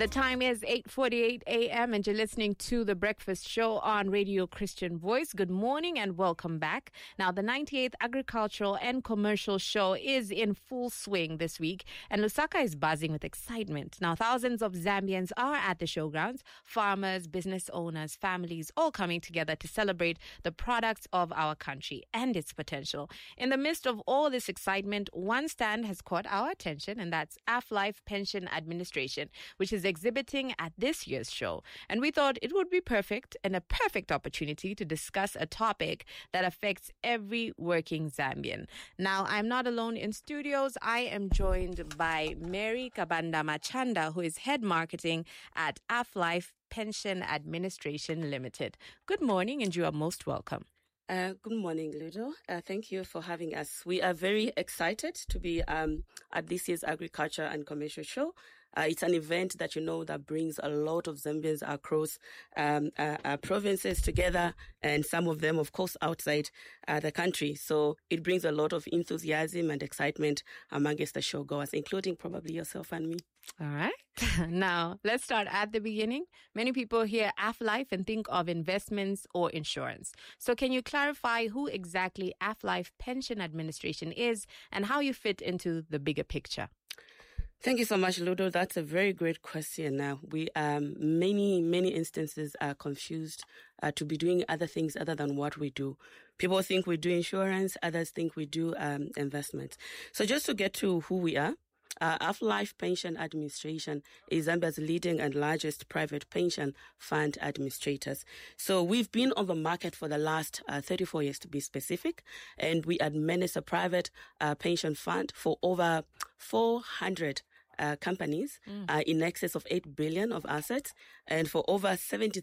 The time is 8:48 a.m. and you're listening to The Breakfast Show on Radio Christian Voice. Good morning and welcome back. Now, the 98th Agricultural and Commercial Show is in full swing this week and Lusaka is buzzing with excitement. Now, thousands of Zambians are at the showgrounds, farmers, business owners, families, all coming together to celebrate the products of our country and its potential. In the midst of all this excitement, one stand has caught our attention, and that's AfLife Pension Administration, which is exhibiting at this year's show. And we thought it would be perfect and a perfect opportunity to discuss a topic that affects every working Zambian. Now, I'm not alone in studios. I am joined by Mary Kabanda Machanda, who is head marketing at AfLife Pension Administration Limited. Good morning, and you are most welcome. Good morning, Ludo. Thank you for having us. We are very excited to be at this year's Agriculture and Commercial Show. It's an event that brings a lot of Zambians across provinces together, and some of them, of course, outside the country. So it brings a lot of enthusiasm and excitement amongst the showgoers, including probably yourself and me. All right. Now, let's start at the beginning. Many people hear AfLife and think of investments or insurance. So can you clarify who exactly AfLife Pension Administration is and how you fit into the bigger picture? Thank you so much, Ludo. That's a very great question. Now, we many instances are confused to be doing other things other than what we do. People think we do insurance, others think we do investments. So just to get to who we are, AfLife Pension Administration is Zambia's leading and largest private pension fund administrators. So we've been on the market for the last 34 years to be specific, and we administer private pension fund for over 400 companies in excess of 8 billion of assets, and for over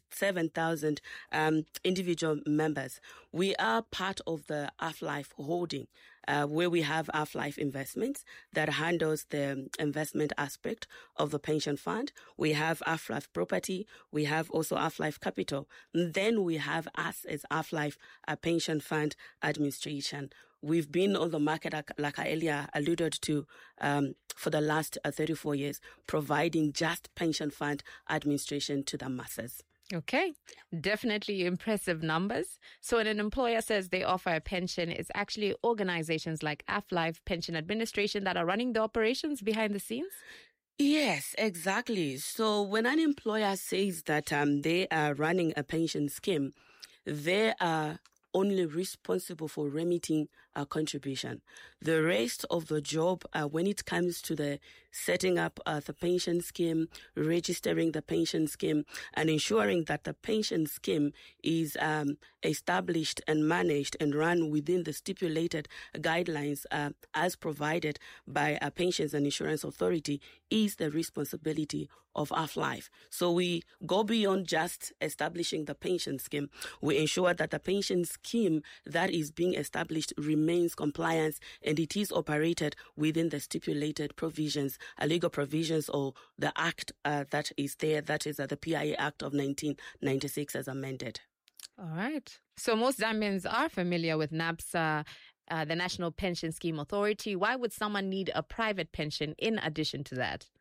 77,000 individual members. We are part of the AfLife holding, where we have AfLife Investments that handles the investment aspect of the pension fund. We have AfLife Property. We have also AfLife Capital. And then we have us as AfLife Pension Fund Administration. We've been on the market, like I earlier alluded to, for the last 34 years, providing just pension fund administration to the masses. Okay, definitely impressive numbers. So when an employer says they offer a pension, it's actually organizations like AfLife Pension Administration that are running the operations behind the scenes? Yes, exactly. So when an employer says that they are running a pension scheme, they are only responsible for remitting a contribution. The rest of the job, when it comes to the setting up the pension scheme, registering the pension scheme, and ensuring that the pension scheme is established and managed and run within the stipulated guidelines as provided by a Pensions and Insurance Authority, is the responsibility of AfLife. So we go beyond just establishing the pension scheme. We ensure that the pension scheme that is being established remains compliant and it is operated within the stipulated provisions, legal provisions, or the act that is there, that is the PIA Act of 1996 as amended. All right. So most Zambians are familiar with NAPSA, the National Pension Scheme Authority. Why would someone need a private pension in addition to that?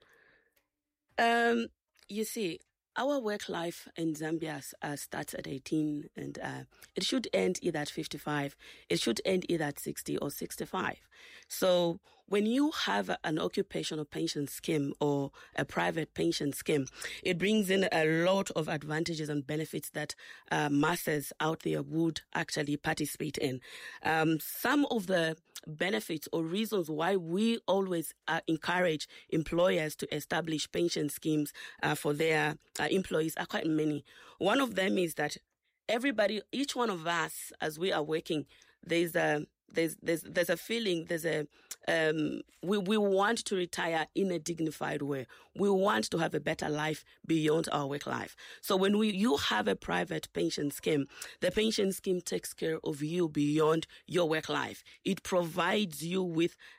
You see, our work life in Zambia starts at 18 and it should end either at 55. It should end either at 60 or 65. So when you have an occupational pension scheme or a private pension scheme, it brings in a lot of advantages and benefits that masses out there would actually participate in. Some of the benefits or reasons why we always encourage employers to establish pension schemes for their employees are quite many. One of them is that each one of us, as we are working, there's a feeling, we want to retire in a dignified way. We want to have a better life beyond our work life. So when you have a private pension scheme, the pension scheme takes care of you beyond your work life. It provides you with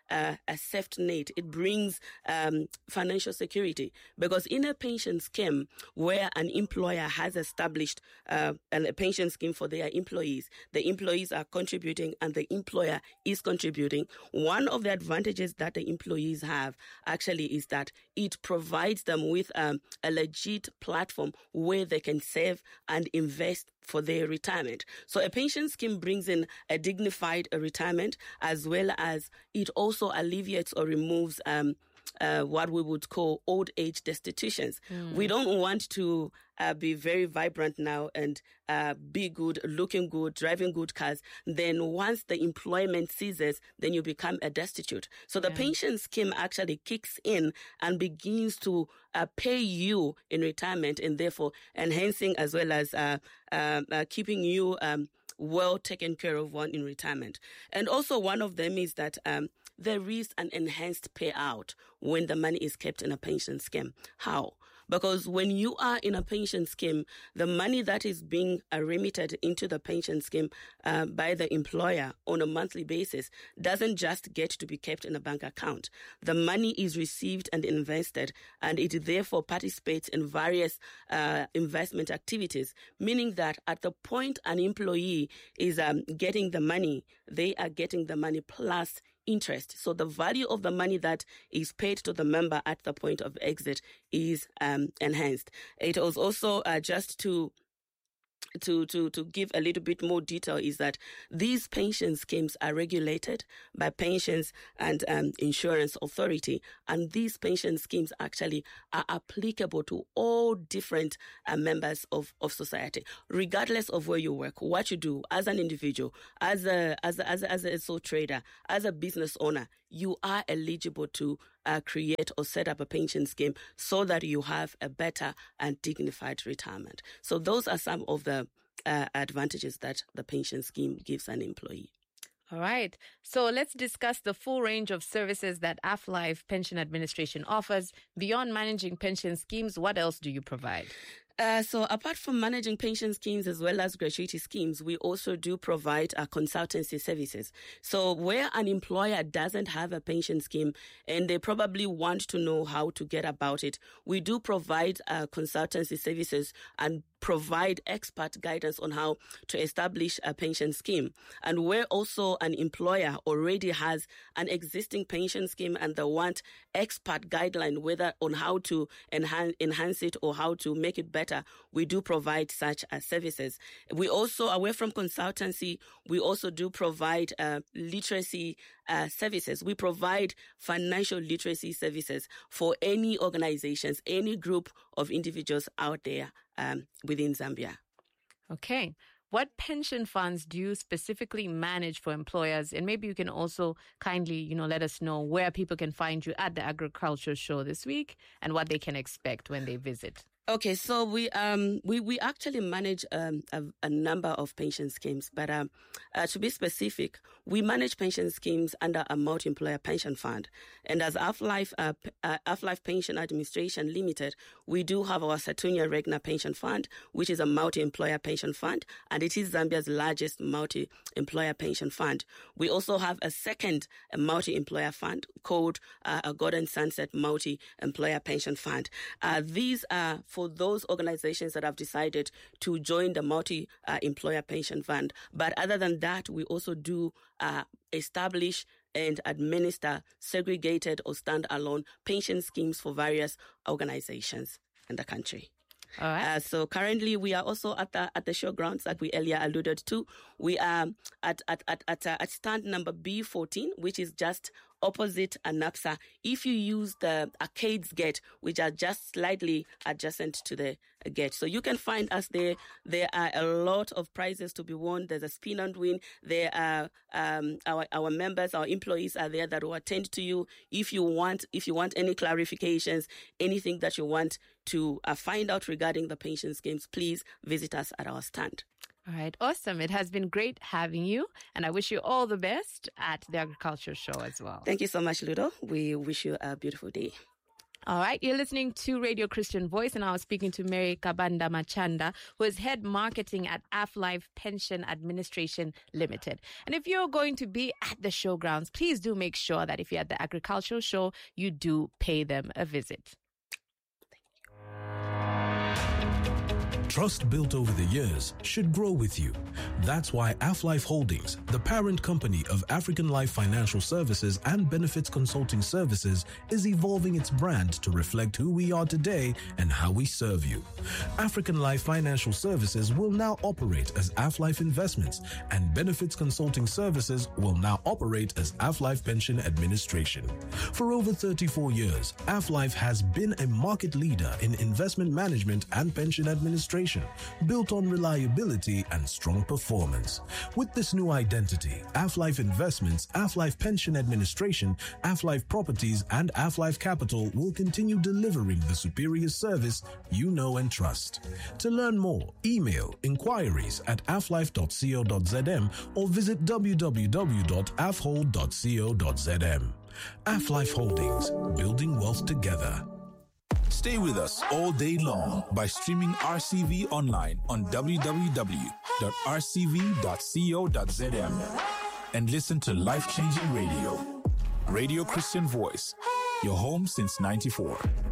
a safety net. It brings financial security, because in a pension scheme where an employer has established a pension scheme for their employees, the employees are contributing and the employer is contributing. One of the advantages that the employees have actually is that it provides them with a legit platform where they can save and invest for their retirement. So a pension scheme brings in a dignified retirement, as well as it also alleviates or removes what we would call old age destitutions. We don't want to be very vibrant now and be good, looking good, driving good cars. Then once the employment ceases, then you become a destitute. So the pension scheme actually kicks in and begins to pay you in retirement, and therefore enhancing as well as keeping you well taken care of one in retirement. And also one of them is that there is an enhanced payout when the money is kept in a pension scheme. How? Because when you are in a pension scheme, the money that is being remitted into the pension scheme by the employer on a monthly basis doesn't just get to be kept in a bank account. The money is received and invested, and it therefore participates in various investment activities, meaning that at the point an employee is getting the money, they are getting the money plus interest. So the value of the money that is paid to the member at the point of exit is enhanced. It was also just to give a little bit more detail, is that these pension schemes are regulated by Pensions and Insurance Authority, and these pension schemes actually are applicable to all different members of society, regardless of where you work, what you do as an individual, as a sole trader, as a business owner. You are eligible to create or set up a pension scheme so that you have a better and dignified retirement. So those are some of the advantages that the pension scheme gives an employee. All right. So let's discuss the full range of services that AfLife Pension Administration offers. Beyond managing pension schemes, what else do you provide? So apart from managing pension schemes as well as gratuity schemes, we also do provide consultancy services. So where an employer doesn't have a pension scheme and they probably want to know how to get about it, we do provide consultancy services and provide expert guidance on how to establish a pension scheme. And where also an employer already has an existing pension scheme and they want expert guideline, whether on how to enhance it or how to make it better, we do provide such services. We also, away from consultancy, we also do provide literacy services. We provide financial literacy services for any organizations, any group of individuals out there within Zambia. Okay. What pension funds do you specifically manage for employers? And maybe you can also kindly, let us know where people can find you at the Agriculture Show this week and what they can expect when they visit. Okay, so we actually manage a number of pension schemes, but to be specific, we manage pension schemes under a multi-employer pension fund. And as AfLife Pension Administration Limited, we do have our Satunya Regna Pension Fund, which is a multi-employer pension fund, and it is Zambia's largest multi-employer pension fund. We also have a second multi-employer fund called a Golden Sunset Multi-Employer Pension Fund. These are for those organizations that have decided to join the multi-employer pension fund. But other than that, we also do establish and administer segregated or standalone pension schemes for various organizations in the country. All right. So currently we are also at the showgrounds that we earlier alluded to. We are at stand number B14, which is just opposite ANAPSA. If you use the arcades gate, which are just slightly adjacent to the gate. So you can find us there. There are a lot of prizes to be won. There's a spin and win. There are our members, our employees are there that will attend to you. If you want any clarifications, anything that you want to find out regarding the pension schemes, please visit us at our stand. All right. Awesome. It has been great having you, and I wish you all the best at the Agriculture Show as well. Thank you so much, Ludo. We wish you a beautiful day. All right, you're listening to Radio Christian Voice, and I was speaking to Mary Kabanda Machanda, who is head marketing at AfLife Pension Administration Limited. And if you're going to be at the showgrounds, please do make sure that if you're at the agricultural show, you do pay them a visit. Trust built over the years should grow with you. That's why AfLife Holdings, the parent company of African Life Financial Services and Benefits Consulting Services, is evolving its brand to reflect who we are today and how we serve you. African Life Financial Services will now operate as AfLife Investments, and Benefits Consulting Services will now operate as AfLife Pension Administration. For over 34 years, AfLife has been a market leader in investment management and pension administration, built on reliability and strong performance. With this new identity, AfLife Investments, AfLife Pension Administration, AfLife Properties, and AfLife Capital will continue delivering the superior service you know and trust. To learn more, email inquiries@aflife.co.zm or visit www.afhold.co.zm. AfLife Holdings, building wealth together. Stay with us all day long by streaming RCV online on www.rcv.co.zm and listen to life-changing radio. Radio Christian Voice, your home since '94.